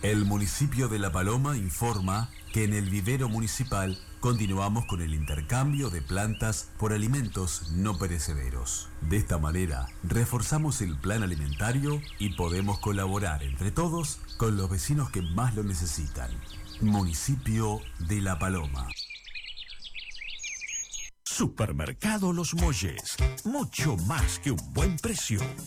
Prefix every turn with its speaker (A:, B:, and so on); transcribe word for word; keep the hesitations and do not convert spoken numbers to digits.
A: El municipio de La Paloma informa que en el vivero municipal continuamos con el intercambio de plantas por alimentos no perecederos. De esta manera, reforzamos el plan alimentario y podemos colaborar entre todos con los vecinos que más lo necesitan. Municipio de La Paloma.
B: Supermercado Los Molles. Mucho más que un buen precio.